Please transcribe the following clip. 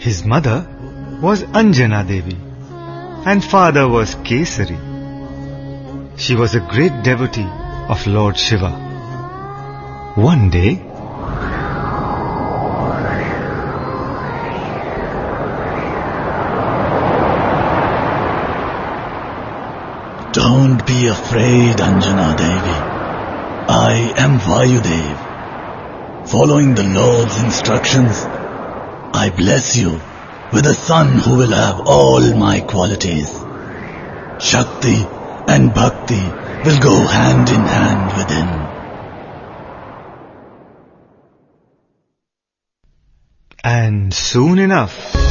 His mother was Anjana Devi and father was Kesari. She was a great devotee of Lord Shiva. One day, Don't be afraid, Anjana Devi. I am Vayudev. Following the Lord's instructions, I bless you with a son who will have all my qualities. Shakti and Bhakti will go hand in hand with him. And soon enough,